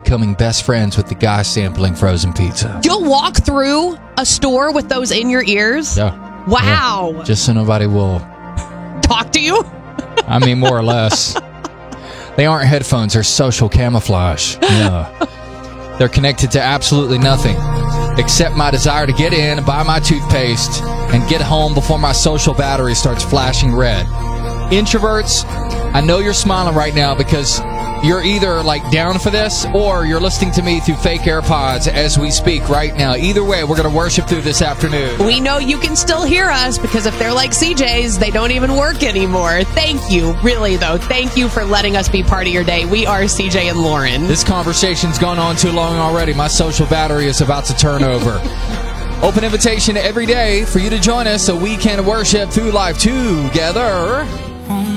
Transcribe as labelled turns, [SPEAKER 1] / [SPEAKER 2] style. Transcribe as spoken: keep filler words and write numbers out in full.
[SPEAKER 1] becoming best friends with the guy sampling frozen pizza.
[SPEAKER 2] You'll walk through a store with those in your ears?
[SPEAKER 1] Yeah.
[SPEAKER 2] Wow.
[SPEAKER 1] Yeah. Just so nobody will
[SPEAKER 2] talk to you?
[SPEAKER 1] I mean, more or less. They aren't headphones, they're social camouflage. Yeah. They're connected to absolutely nothing except my desire to get in, buy my toothpaste, and get home before my social battery starts flashing red. Introverts, I know you're smiling right now because you're either like down for this or you're listening to me through fake AirPods as we speak right now. Either way, we're going to worship through this afternoon.
[SPEAKER 2] We know you can still hear us because if they're like C J's, they don't even work anymore. Thank you, really, though. Thank you for letting us be part of your day. We are C J and Lauren.
[SPEAKER 1] This conversation's gone on too long already. My social battery is about to turn over. Open invitation every day for you to join us so we can worship through life together.